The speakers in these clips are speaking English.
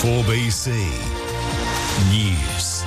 4BC News.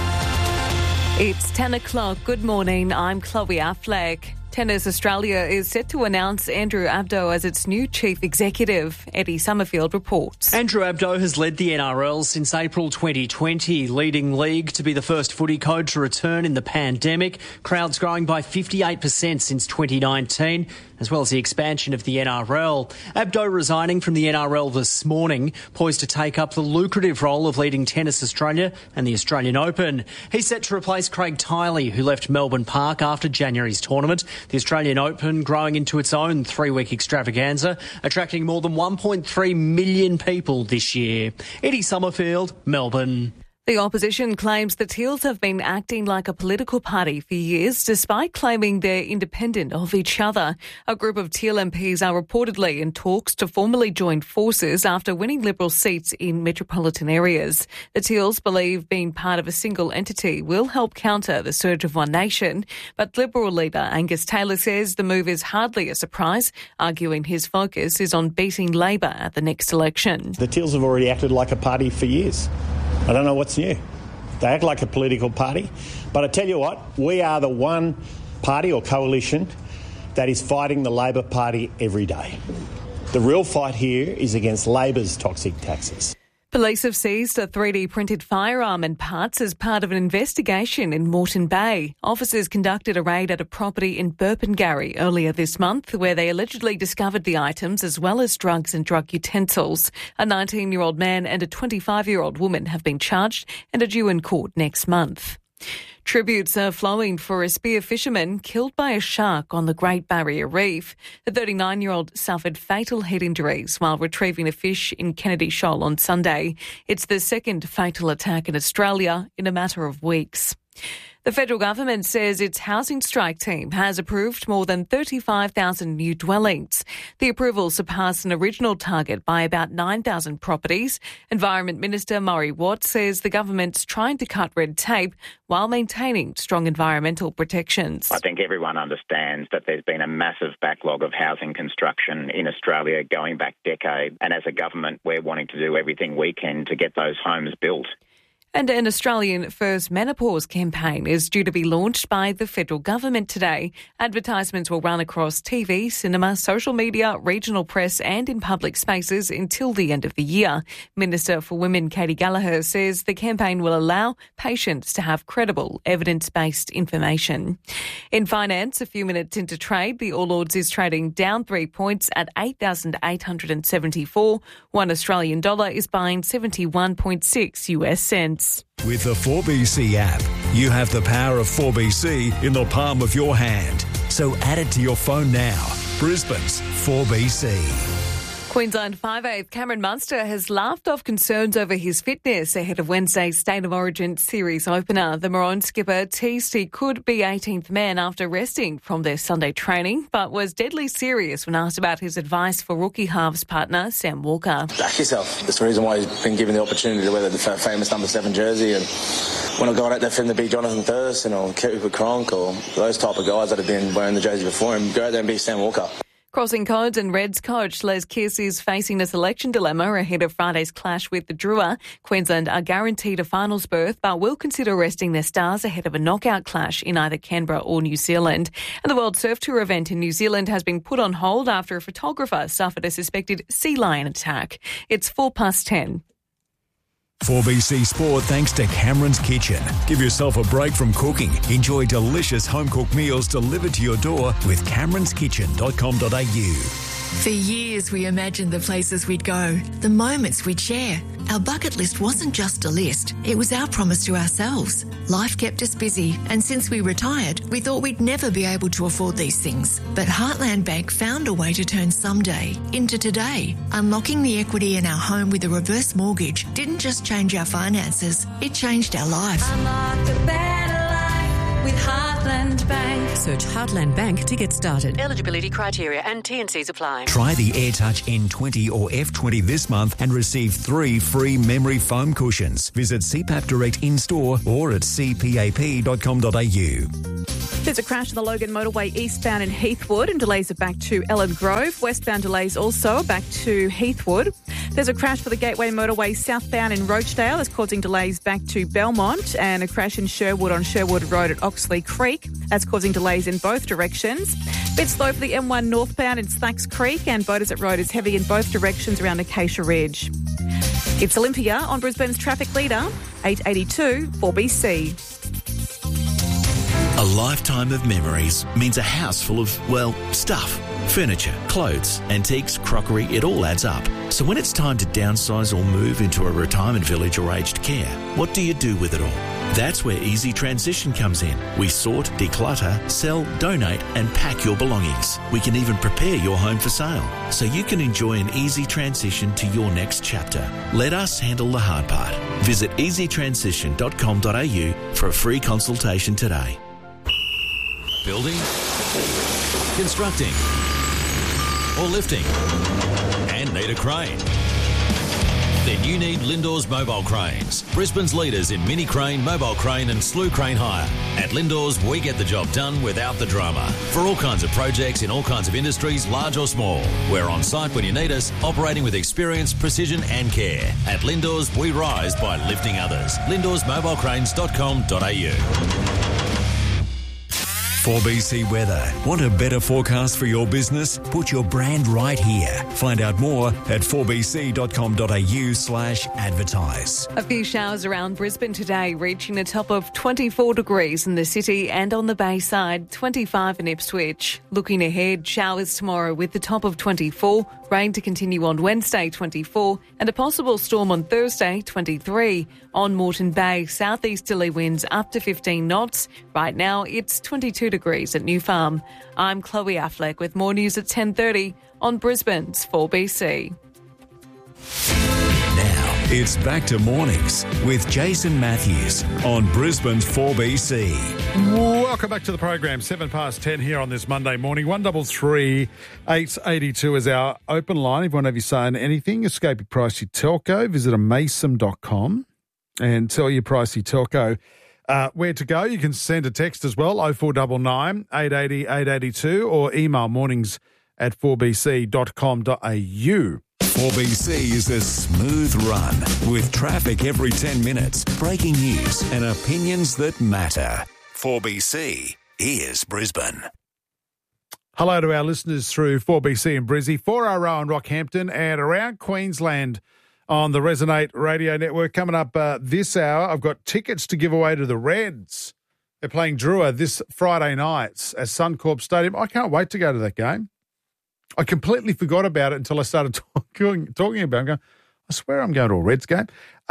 It's 10 o'clock. Good morning. I'm Chloe Affleck. Tennis Australia is set to announce Andrew Abdo as its new chief executive. Eddie Summerfield reports. Andrew Abdo has led the NRL since April 2020, leading league to be the first footy code to return in the pandemic. Crowds growing by 58% since 2019, as well as the expansion of the NRL. Abdo resigning from the NRL this morning, poised to take up the lucrative role of leading Tennis Australia and the Australian Open. He's set to replace Craig Tiley, who left Melbourne Park after January's tournament. The Australian Open growing into its own three-week extravaganza, attracting more than 1.3 million people this year. Eddie Summerfield, Melbourne. The opposition claims the Teals have been acting like a political party for years, despite claiming they're independent of each other. A group of Teal MPs are reportedly in talks to formally join forces after winning Liberal seats in metropolitan areas. The Teals believe being part of a single entity will help counter the surge of One Nation, but Liberal leader Angus Taylor says the move is hardly a surprise, arguing his focus is on beating Labor at the next election. The Teals have already acted like a party for years. I don't know what's new. They act like a political party. But I tell you what, we are the one party or coalition that is fighting the Labor Party every day. The real fight here is against Labor's toxic taxes. Police have seized a 3D printed firearm and parts as part of an investigation in Moreton Bay. Officers conducted a raid at a property in Burpengary earlier this month where they allegedly discovered the items as well as drugs and drug utensils. A 19-year-old man and a 25-year-old woman have been charged and are due in court next month. Tributes are flowing for a spear fisherman killed by a shark on the Great Barrier Reef. The 39-year-old suffered fatal head injuries while retrieving a fish in Kennedy Shoal on Sunday. It's the second fatal attack in Australia in a matter of weeks. The federal government says its housing strike team has approved more than 35,000 new dwellings. The approval surpassed an original target by about 9,000 properties. Environment Minister Murray Watt says the government's trying to cut red tape while maintaining strong environmental protections. I think everyone understands that there's been a massive backlog of housing construction in Australia going back decades, and as a government we're wanting to do everything we can to get those homes built. And an Australian first menopause campaign is due to be launched by the federal government today. Advertisements will run across TV, cinema, social media, regional press and in public spaces until the end of the year. Minister for Women Katie Gallagher says the campaign will allow patients to have credible, evidence-based information. In finance, a few minutes into trade, the All Ords is trading down 3 points at 8,874. $1 Australian dollar is buying 71.6 US cents. With the 4BC app, you have the power of 4BC in the palm of your hand. So add it to your phone now. Brisbane's 4BC. Queensland 5'8" Cameron Munster has laughed off concerns over his fitness ahead of Wednesday's State of Origin series opener. The Maroon skipper teased he could be 18th man after resting from their Sunday training, but was deadly serious when asked about his advice for rookie halves partner Sam Walker. Back yourself. That's the reason why he's been given the opportunity to wear the famous number 7 jersey. And when I got out there for him to be Jonathan Thurston or Cooper Cronk or those type of guys that have been wearing the jersey before him, go out there and be Sam Walker. Crossing Codes and Reds coach Les Kiss is facing a selection dilemma ahead of Friday's clash with the Drua. Queensland are guaranteed a finals berth but will consider resting their stars ahead of a knockout clash in either Canberra or New Zealand. And the World Surf Tour event in New Zealand has been put on hold after a photographer suffered a suspected sea lion attack. It's 10:04. 4BC Sport thanks to Cameron's Kitchen. Give yourself a break from cooking. Enjoy delicious home-cooked meals delivered to your door with cameronskitchen.com.au. For years, we imagined the places we'd go, the moments we'd share. Our bucket list wasn't just a list, it was our promise to ourselves. Life kept us busy, and since we retired, we thought we'd never be able to afford these things. But Heartland Bank found a way to turn someday into today. Unlocking the equity in our home with a reverse mortgage didn't just change our finances, it changed our life. Unlock a better life with Heartland. Heartland Bank. Search Heartland Bank to get started. Eligibility criteria and T&Cs apply. Try the AirTouch N20 or F20 this month and receive 3 free memory foam cushions. Visit CPAP Direct in-store or at cpap.com.au. There's a crash on the Logan Motorway eastbound in Heathwood and delays are back to Ellen Grove. Westbound delays also back to Heathwood. There's a crash for the Gateway Motorway southbound in Rochdale that's causing delays back to Belmont, and a crash in Sherwood on Sherwood Road at Oxley Creek. That's causing delays in both directions. Bit slow for the M1 northbound in Slacks Creek, and Bodersett Road is heavy in both directions around Acacia Ridge. It's Olympia on Brisbane's traffic leader, 882 4BC. A lifetime of memories means a house full of, well, stuff. Furniture, clothes, antiques, crockery, it all adds up. So when it's time to downsize or move into a retirement village or aged care, what do you do with it all? That's where Easy Transition comes in. We sort, declutter, sell, donate and pack your belongings. We can even prepare your home for sale so you can enjoy an easy transition to your next chapter. Let us handle the hard part. Visit easytransition.com.au for a free consultation today. Building, constructing, or lifting, and need a crane? Then you need Lindors Mobile Cranes, Brisbane's leaders in mini crane, mobile crane and slew crane hire. At Lindors, we get the job done without the drama. For all kinds of projects in all kinds of industries, large or small. We're on site when you need us, operating with experience, precision and care. At Lindors, we rise by lifting others. LindorsMobileCranes.com.au. 4BC Weather. Want a better forecast for your business? Put your brand right here. Find out more at 4bc.com.au/advertise. A few showers around Brisbane today, reaching a top of 24 degrees in the city and on the Bayside, 25 in Ipswich. Looking ahead, showers tomorrow with the top of 24, rain to continue on Wednesday, 24, and a possible storm on Thursday, 23. On Moreton Bay, southeasterly winds up to 15 knots. Right now, it's 22 degrees at New Farm. I'm Chloe Affleck with more news at 10:30 on Brisbane's 4BC. Now, it's back to mornings with Jason Matthews on Brisbane's 4BC. Welcome back to the program. 10:07 here on this Monday morning. 133 882 is our open line. If you want to have your say on anything, escape your pricey telco. Visit amason.com and tell your pricey telco where to go. You can send a text as well, 0499 880 882, or email mornings@4bc.com.au. 4BC is a smooth run with traffic every 10 minutes, breaking news and opinions that matter. 4BC, here's Brisbane. Hello to our listeners through 4BC in Brizzy, 4RO in Rockhampton and around Queensland on the Resonate Radio Network. Coming up this hour, I've got tickets to give away to the Reds. They're playing Drua this Friday night at Suncorp Stadium. I can't wait to go to that game. I completely forgot about it until I started talking about it. I'm going, I swear I'm going to a Reds game.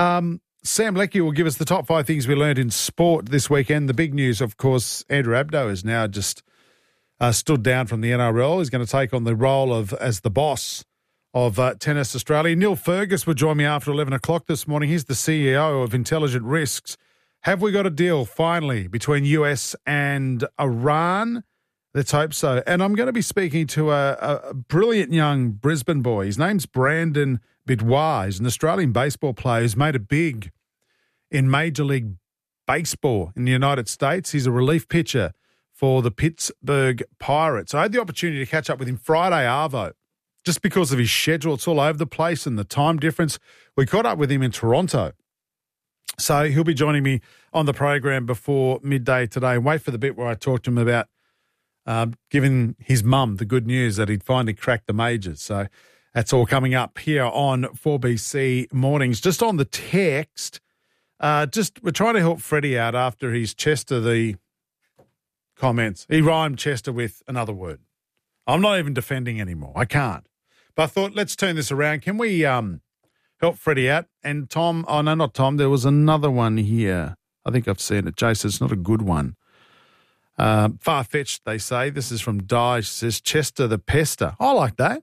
Sam Leckie will give us the top 5 things we learned in sport this weekend. The big news, of course, Andrew Abdo has now just stood down from the NRL. He's going to take on the role as the boss of Tennis Australia. Neil Fergus will join me after 11 o'clock this morning. He's the CEO of Intelligent Risks. Have we got a deal finally between US and Iran? Let's hope so. And I'm going to be speaking to a brilliant young Brisbane boy. His name's Brandon Bidwai. He's an Australian baseball player who's made it big in Major League Baseball in the United States. He's a relief pitcher for the Pittsburgh Pirates. I had the opportunity to catch up with him Friday, arvo, just because of his schedule. It's all over the place and the time difference. We caught up with him in Toronto. So he'll be joining me on the program before midday today. And wait for the bit where I talk to him about giving his mum the good news that he'd finally cracked the majors. So that's all coming up here on 4BC Mornings. Just on the text, we're trying to help Freddie out after his Chester the comments. He rhymed Chester with another word. I'm not even defending anymore. I can't. But I thought, let's turn this around. Can we help Freddie out? And Tom, oh no, not Tom, there was another one here. I think I've seen it. Jason, it's not a good one. Far-fetched, they say. This is from Di. She says, Chester the Pester. I like that.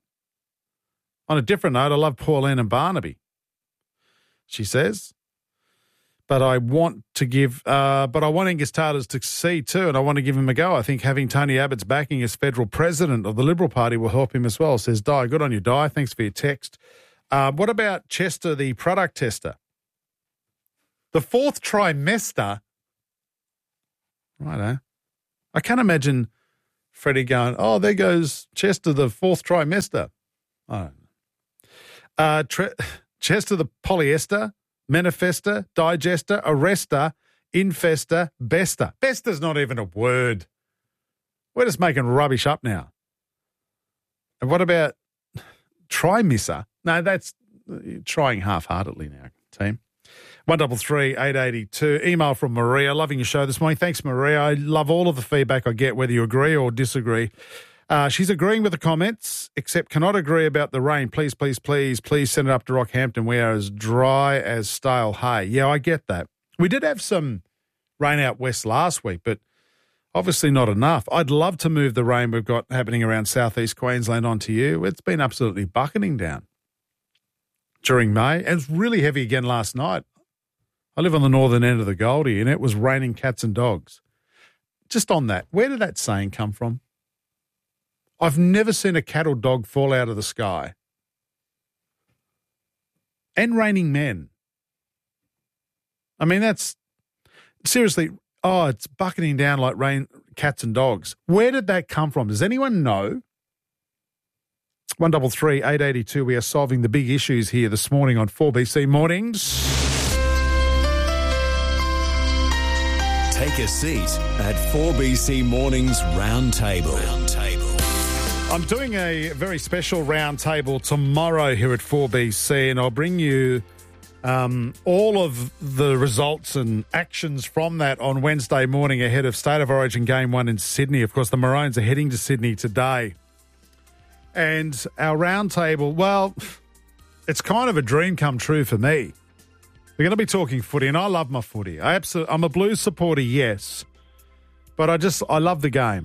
On a different note, I love Pauline and Barnaby, she says. But I want to give, I want Angus Taylor to succeed too, and I want to give him a go. I think having Tony Abbott's backing as federal president of the Liberal Party will help him as well, says Di. Good on you, Di. Thanks for your text. What about Chester, the product tester? The fourth trimester? Righto. I can't imagine Freddie going, oh, there goes Chester, the fourth trimester. I don't know. Chester, the polyester, manifester, digester, arrester, infester, bester. Bester's not even a word. We're just making rubbish up now. And what about trimisser? No, that's trying half-heartedly now, team. 133 882. Email from Maria. Loving your show this morning. Thanks, Maria. I love all of the feedback I get, whether you agree or disagree. She's agreeing with the comments, except cannot agree about the rain. Please, please, please, please send it up to Rockhampton. We are as dry as stale hay. Yeah, I get that. We did have some rain out west last week, but obviously not enough. I'd love to move the rain we've got happening around southeast Queensland onto you. It's been absolutely bucketing down during May, and it's really heavy again last night. I live on the northern end of the Goldie, and it was raining cats and dogs. Just on that, where did that saying come from? I've never seen a cat or dog fall out of the sky. And raining men. I mean, that's seriously, it's bucketing down like rain, cats and dogs. Where did that come from? Does anyone know? 133 882. We are solving the big issues here this morning on 4BC Mornings. Take a seat at 4BC Mornings Roundtable. I'm doing a very special roundtable tomorrow here at 4BC, and I'll bring you all of the results and actions from that on Wednesday morning ahead of State of Origin Game 1 in Sydney. Of course, the Maroons are heading to Sydney today. And our roundtable, well, it's kind of a dream come true for me. We're going to be talking footy, and I love my footy. I'm a Blues supporter, yes, but I love the game.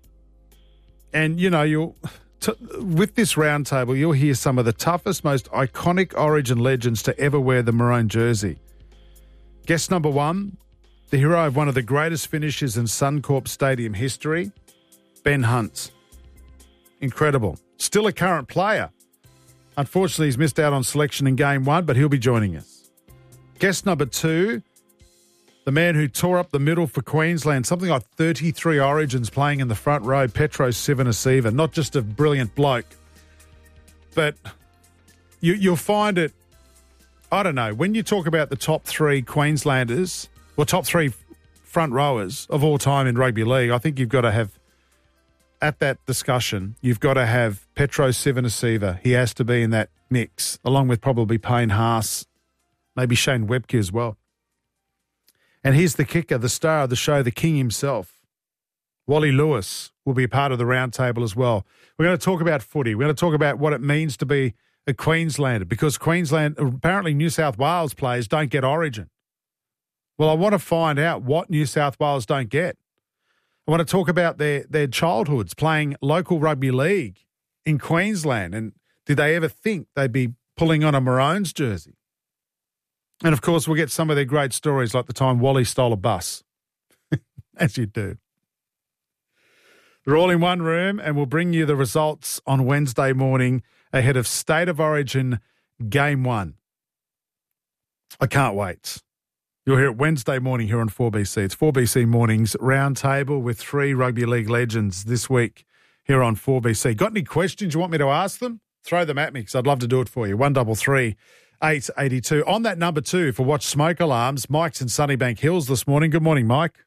And, you know, with this roundtable, you'll hear some of the toughest, most iconic Origin legends to ever wear the maroon jersey. Guest number one, the hero of one of the greatest finishes in Suncorp Stadium history, Ben Hunt. Incredible. Still a current player. Unfortunately, he's missed out on selection in Game 1, but he'll be joining us. Guest number two, the man who tore up the middle for Queensland, something like 33 Origins playing in the front row, Petro Civoniceva. Not just a brilliant bloke, but you'll find it, I don't know, when you talk about the top three Queenslanders, or top three front rowers of all time in rugby league, I think you've got to have, at that discussion, you've got to have Petro Civoniceva. He has to be in that mix, along with probably Payne Haas, maybe Shane Webke as well. And here's the kicker, the star of the show, the king himself. Wally Lewis will be a part of the roundtable as well. We're going to talk about footy. We're going to talk about what it means to be a Queenslander, because Queensland, apparently New South Wales players don't get Origin. Well, I want to find out what New South Wales don't get. I want to talk about their childhoods playing local rugby league in Queensland, and did they ever think they'd be pulling on a Maroons jersey? And, of course, we'll get some of their great stories, like the time Wally stole a bus, as you do. They're all in one room, and we'll bring you the results on Wednesday morning ahead of State of Origin Game 1. I can't wait. You'll hear it Wednesday morning here on 4BC. It's 4BC Mornings Roundtable with three rugby league legends this week here on 4BC. Got any questions you want me to ask them? Throw them at me, because I'd love to do it for you. 133 882. On that number two for Watch Smoke Alarms, Mike's in Sunnybank Hills this morning. Good morning, Mike.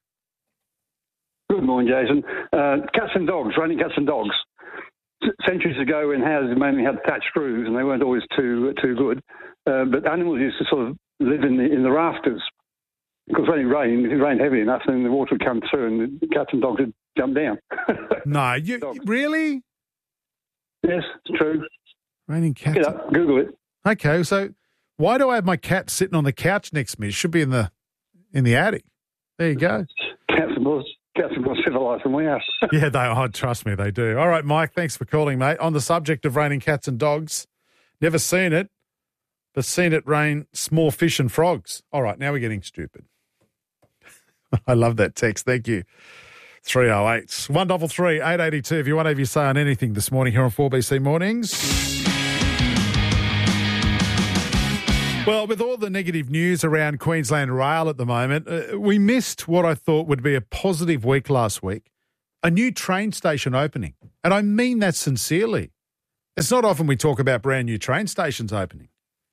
Good morning, Jason. Cats and dogs, raining cats and dogs. Centuries ago, when houses mainly had thatched roofs, and they weren't always too good, but animals used to sort of live in the rafters. Because when it rained heavy enough, then the water would come through, and the cats and dogs would jump down. No, really? Yes, it's true. Raining cats. Get up, Google it. Okay, so why do I have my cat sitting on the couch next to me? It should be in the attic. There you go. Cats are more civilised than we are. Yeah, trust me, they do. All right, Mike, thanks for calling, mate. On the subject of raining cats and dogs, never seen it, but seen it rain small fish and frogs. All right, now we're getting stupid. I love that text. Thank you. 308 133 882 if you want to have your say on anything this morning here on 4BC Mornings. Well, with all the negative news around Queensland Rail at the moment, we missed what I thought would be a positive week last week, a new train station opening. And I mean that sincerely. It's not often we talk about brand new train stations opening.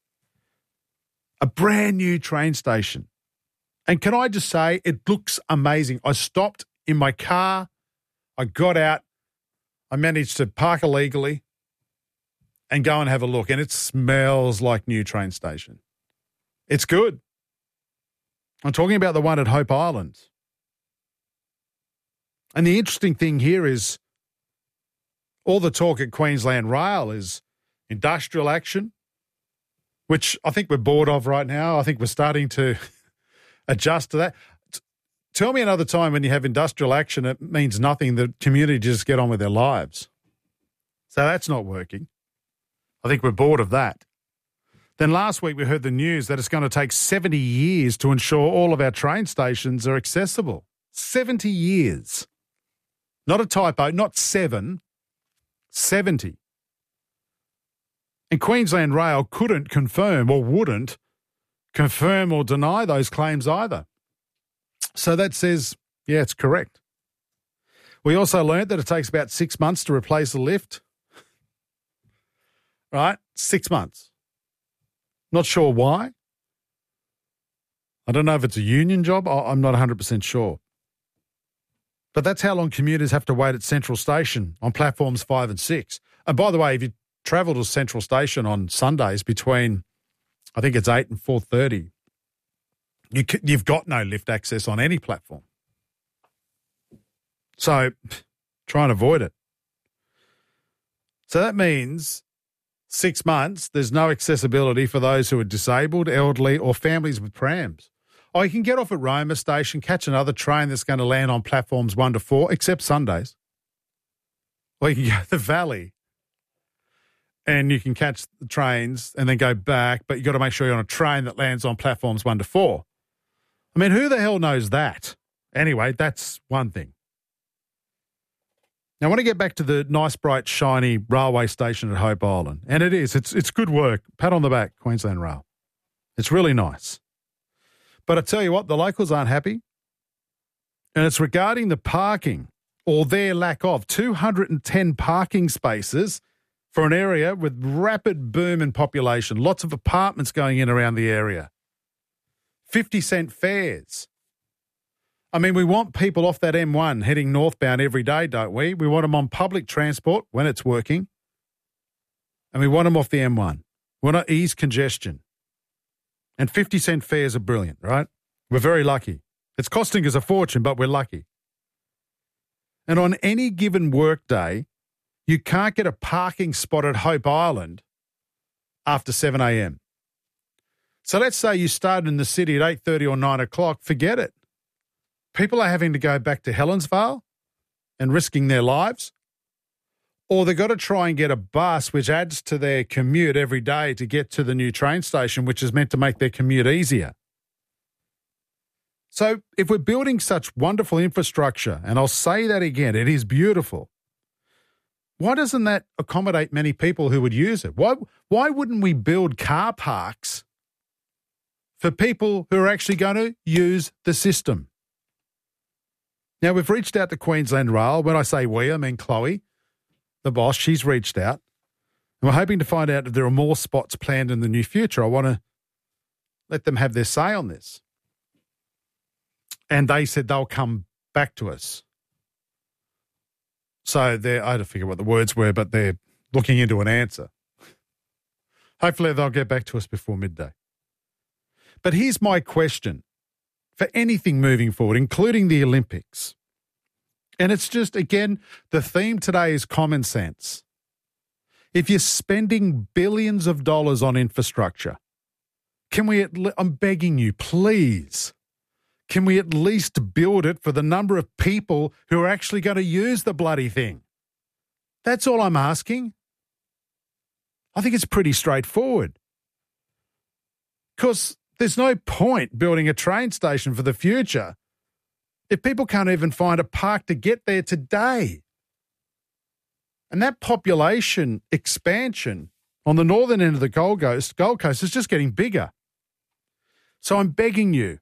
A brand new train station. And can I just say, it looks amazing. I stopped in my car, I got out, I managed to park illegally and go and have a look, and it smells like new train station. It's good. I'm talking about the one at Hope Island. And the interesting thing here is all the talk at Queensland Rail is industrial action, which I think we're bored of right now. I think we're starting to adjust to that. Tell me another time when you have industrial action, it means nothing. The community just get on with their lives. So that's not working. I think we're bored of that. Then last week we heard the news that it's going to take 70 years to ensure all of our train stations are accessible. 70 years. Not a typo, not 7, 70. And Queensland Rail couldn't confirm or wouldn't confirm or deny those claims either. So that says, yeah, it's correct. We also learned that it takes about 6 months to replace a lift. Right? 6 months. Not sure why. I don't know if it's a union job. I'm not 100% sure. But that's how long commuters have to wait at Central Station on platforms 5 and 6. And by the way, if you travel to Central Station on Sundays between, I think it's 8 and 4:30, you've got no lift access on any platform. So try and avoid it. So that means 6 months, there's no accessibility for those who are disabled, elderly, or families with prams. Or you can get off at Roma Station, catch another train that's going to land on platforms 1 to 4, except Sundays. Or you can go to the Valley and you can catch the trains and then go back, but you've got to make sure you're on a train that lands on platforms 1 to 4. I mean, who the hell knows that? Anyway, that's one thing. Now, I want to get back to the nice, bright, shiny railway station at Hope Island. And it is. It's good work. Pat on the back, Queensland Rail. It's really nice. But I tell you what, the locals aren't happy. And it's regarding the parking or their lack of 210 parking spaces for an area with rapid boom in population, lots of apartments going in around the area. 50-cent fares. I mean, we want people off that M1 heading northbound every day, don't we? We want them on public transport when it's working. And we want them off the M1. We want to ease congestion. And 50-cent fares are brilliant, right? We're very lucky. It's costing us a fortune, but we're lucky. And on any given work day, you can't get a parking spot at Hope Island after 7 a.m. So let's say you started in the city at 8:30 or 9 o'clock, forget it. People are having to go back to Helensvale and risking their lives, or they've got to try and get a bus which adds to their commute every day to get to the new train station, which is meant to make their commute easier. So if we're building such wonderful infrastructure, and I'll say that again, it is beautiful, why doesn't that accommodate many people who would use it? Why wouldn't we build car parks for people who are actually going to use the system? Now, we've reached out to Queensland Rail. When I say we, I mean Chloe, the boss. She's reached out. And we're hoping to find out if there are more spots planned in the near future. I want to let them have their say on this. And they said they'll come back to us. So I don't forget what the words were, but they're looking into an answer. Hopefully they'll get back to us before midday. But here's my question for anything moving forward, including the Olympics. And it's just, again, the theme today is common sense. If you're spending billions of dollars on infrastructure, I'm begging you, please, can we at least build it for the number of people who are actually going to use the bloody thing? That's all I'm asking. I think it's pretty straightforward. Because there's no point building a train station for the future if people can't even find a park to get there today. And that population expansion on the northern end of the Gold Coast is just getting bigger. So I'm begging you.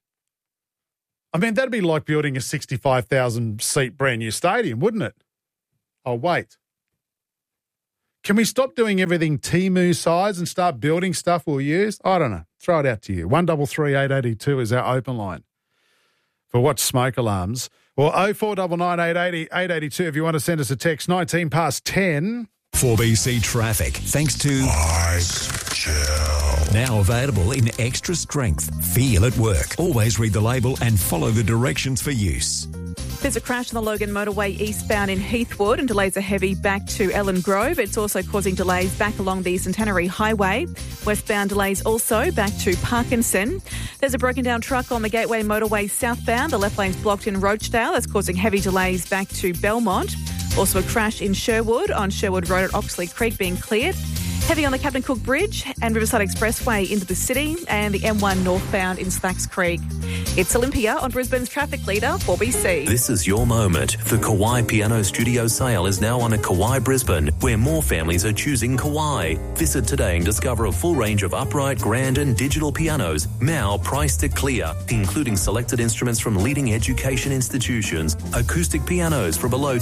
I mean, that'd be like building a 65,000-seat brand new stadium, wouldn't it? Oh, wait. Can we stop doing everything Temu size and start building stuff we'll use? I don't know. Throw it out to you. 133 882 is our open line for Watch Smoke Alarms. Or 0499 880 882 if you want to send us a text. 19 past 10. 4BC Traffic, thanks to Mike Chill. Now available in extra strength. Feel at work. Always read the label and follow the directions for use. There's a crash on the Logan Motorway eastbound in Heathwood and delays are heavy back to Ellen Grove. It's also causing delays back along the Centenary Highway. Westbound delays also back to Parkinson. There's a broken down truck on the Gateway Motorway southbound. The left lane's blocked in Rochdale. That's causing heavy delays back to Belmont. Also a crash in Sherwood on Sherwood Road at Oxley Creek being cleared. Heavy on the Captain Cook Bridge and Riverside Expressway into the city and the M1 northbound in Slacks Creek. It's Olympia on Brisbane's traffic leader, 4BC. This is your moment. The Kawai Piano Studio sale is now on at Kawai Brisbane, where more families are choosing Kawai. Visit today and discover a full range of upright, grand and digital pianos, now priced at clear, including selected instruments from leading education institutions, acoustic pianos for below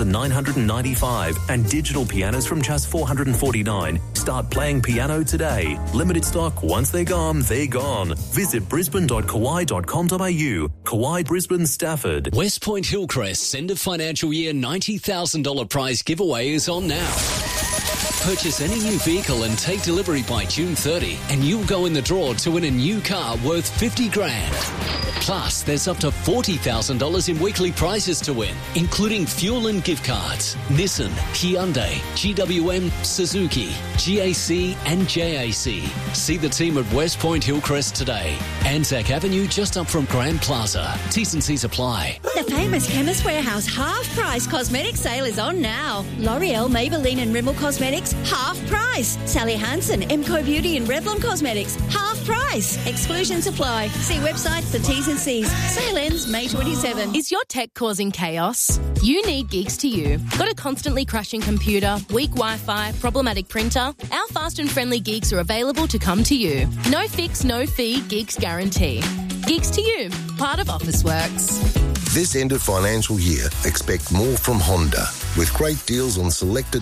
$2,995 and digital pianos from just $449. Start playing piano today. Limited stock. Once they're gone, they're gone. Visit brisbane.kawai.com.au. Kawai Brisbane Stafford. West Point Hillcrest's end of financial year $90,000 prize giveaway is on now. Purchase any new vehicle and take delivery by June 30 and you'll go in the draw to win a new car worth $50,000. Plus, there's up to $40,000 in weekly prizes to win, including fuel and gift cards. Nissan, Hyundai, GWM, Suzuki, GAC and JAC. See the team at West Point Hillcrest today. Anzac Avenue just up from Grand Plaza. T's and C's apply. The famous Chemist Warehouse half-price cosmetic sale is on now. L'Oreal, Maybelline and Rimmel Cosmetics, half price. Sally Hansen, Emco Beauty and Revlon Cosmetics, half price. Exclusions apply. See website for T's and C's. Sale ends May 27. Is your tech causing chaos? You need Geeks to You. Got a constantly crashing computer, weak Wi-Fi, problematic printer? Our fast and friendly Geeks are available to come to you. No fix, no fee, Geeks guarantee. Geeks to You, part of Officeworks. This end of financial year, expect more from Honda with great deals on selected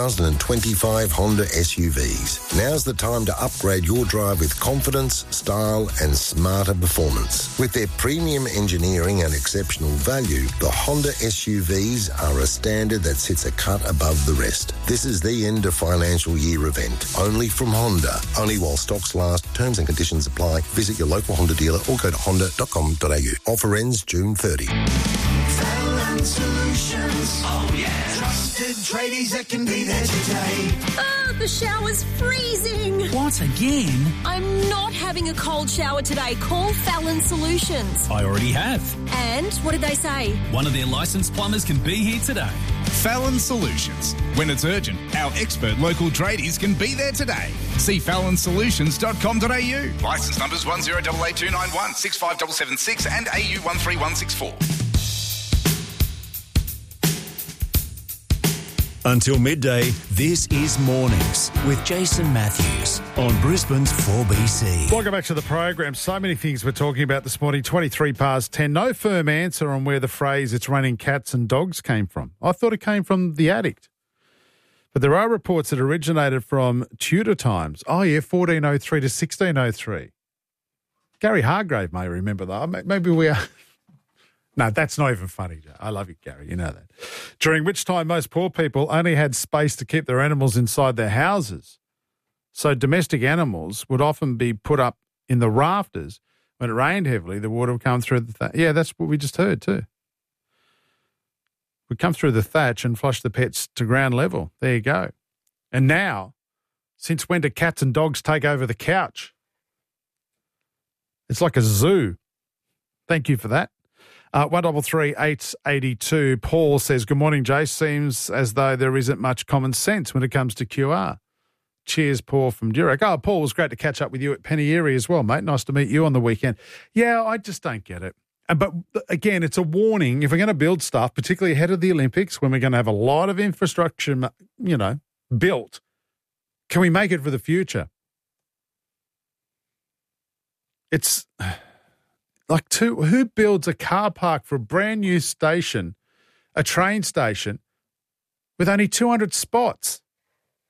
2025 Honda SUVs. Now's the time to upgrade your drive with confidence, style and smarter performance. With their premium engineering and exceptional value, the Honda SUVs are a standard that sits a cut above the rest. This is the end of financial year event, only from Honda. Only while stocks last. Terms and conditions apply. Visit your local Honda dealer or go to honda.com.au. Offer ends June 30. Fallon Solutions. Oh, yeah. Trusted tradies that can be there today. Oh, the shower's freezing. What, again? I'm not having a cold shower today. Call Fallon Solutions. I already have. And what did they say? One of their licensed plumbers can be here today. Fallon Solutions. When it's urgent, our expert local tradies can be there today. See fallonsolutions.com.au. Licence numbers 10882991 65776 and AU 13164. Until midday, this is Mornings with Jason Matthews on Brisbane's 4BC. Welcome back to the program. So many things we're talking about this morning. 23 past 10. No firm answer on where the phrase "it's raining cats and dogs" came from. I thought it came from The Addict. But there are reports that originated from Tudor times. Oh, yeah, 1403 to 1603. Gary Hargrave may remember that. Maybe we are... No, that's not even funny, Joe. I love you, Gary. You know that. During which time most poor people only had space to keep their animals inside their houses. So domestic animals would often be put up in the rafters. When it rained heavily, the water would come through the thatch. Yeah, that's what we just heard too. Would come through the thatch and flush the pets to ground level. There you go. And now, since when do cats and dogs take over the couch? It's like a zoo. Thank you for that. 133 882. Paul says, "Good morning, Jay. Seems as though there isn't much common sense when it comes to QR. Cheers, Paul from Durack. Oh, Paul, it was great to catch up with you at Penny Erie as well, mate. Nice to meet you on the weekend. Yeah, I just don't get it. But again, it's a warning. If we're going to build stuff, particularly ahead of the Olympics, when we're going to have a lot of infrastructure, built, can we make it for the future? It's like who builds a car park for a brand new station, a train station, with only 200 spots?